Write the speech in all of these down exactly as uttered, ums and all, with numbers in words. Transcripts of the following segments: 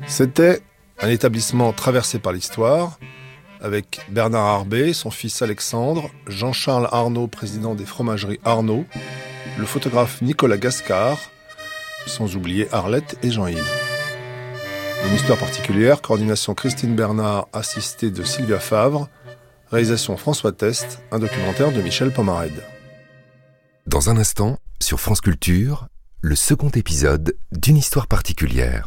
C'était un établissement traversé par l'histoire, avec Bernard Arbé, son fils Alexandre, Jean-Charles Arnaud, président des fromageries Arnaud, le photographe Nicolas Gascard, sans oublier Arlette et Jean-Yves. Une histoire particulière, coordination Christine Bernard, assistée de Sylvia Favre, réalisation François Test, un documentaire de Michel Pomarède. Dans un instant, sur France Culture, le second épisode d'une histoire particulière.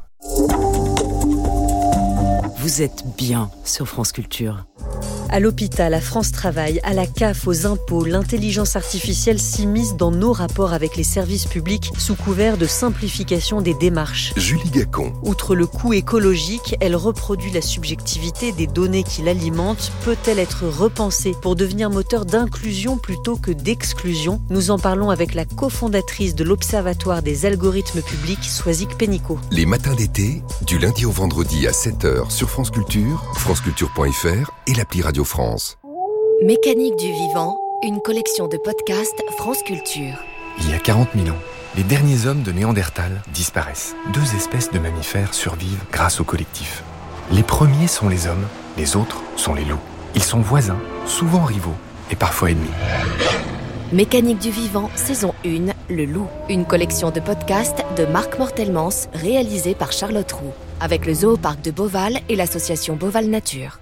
Vous êtes bien sur France Culture. À l'hôpital, à France Travail, à la C A F, aux impôts, l'intelligence artificielle s'immisce dans nos rapports avec les services publics sous couvert de simplification des démarches. Julie Gacon. Outre le coût écologique, elle reproduit la subjectivité des données qui l'alimentent. Peut-elle être repensée pour devenir moteur d'inclusion plutôt que d'exclusion ? Nous en parlons avec la cofondatrice de l'Observatoire des algorithmes publics, Soisic Pénicaud. Les matins d'été, du lundi au vendredi à sept heures sur France Culture, franceculture point f r et l'appli Radio France. Mécanique du vivant, une collection de podcasts France Culture. Il y a quarante mille ans, les derniers hommes de Néandertal disparaissent. Deux espèces de mammifères survivent grâce au collectif. Les premiers sont les hommes, les autres sont les loups. Ils sont voisins, souvent rivaux et parfois ennemis. Mécanique du vivant, saison un, Le Loup. Une collection de podcasts de Marc Mortelmans, réalisée par Charlotte Roux, avec le Zooparc de Beauval et l'association Beauval Nature.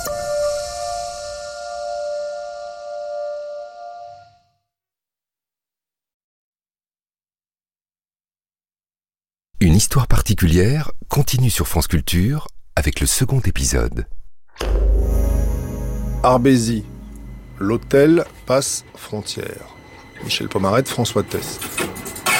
Une histoire particulière continue sur France Culture avec le second épisode. Arbésie, l'hôtel passe frontière. Michel Pomarède, François Test.